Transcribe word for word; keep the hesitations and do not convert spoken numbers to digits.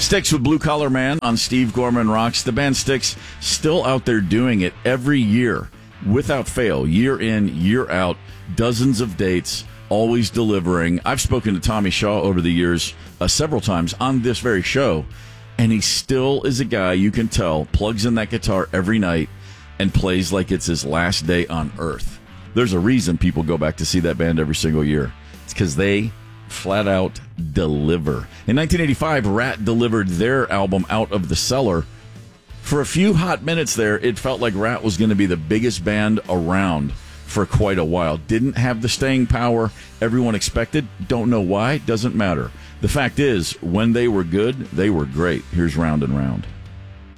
Styx with Blue Collar Man on Steve Gorman Rocks. The band Styx still out there doing it every year without fail, year in, year out, dozens of dates, always delivering. I've spoken to Tommy Shaw over the years uh, several times on this very show, and he still is a guy you can tell plugs in that guitar every night and plays like it's his last day on earth. There's a reason people go back to see that band every single year. It's because they flat out deliver. In nineteen eighty-five, Rat delivered their album Out of the Cellar. For a few hot minutes there, it felt like Rat was going to be the biggest band around for quite a while. Didn't have the staying power everyone expected. Don't know why. Doesn't matter. The fact is, when they were good, they were great. Here's Round and Round.